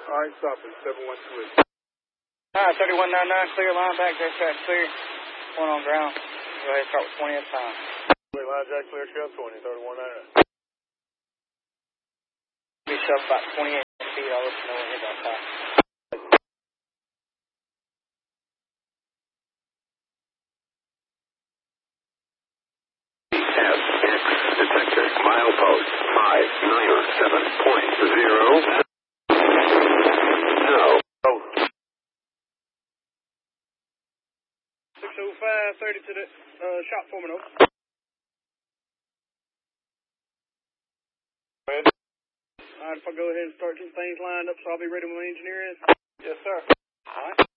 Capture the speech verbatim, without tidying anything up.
All right, stop it. seven one two eight. All right, thirty-one ninety-nine, clear, line back, J track clear. One on ground. Go ahead and start with twenty at a time. Wait, line jack clear, shell twenty, thirty-one ninety-nine. Be shoved about twenty-eight feet, I'll let you know when you're about time. F X detector, milepost five nine seven point zero. No. Oh. six oh five, thirty to the uh, shop foreman, over. Go ahead. All right, if I go ahead and start getting things lined up, so I'll be ready when my engineer is. Yes, sir.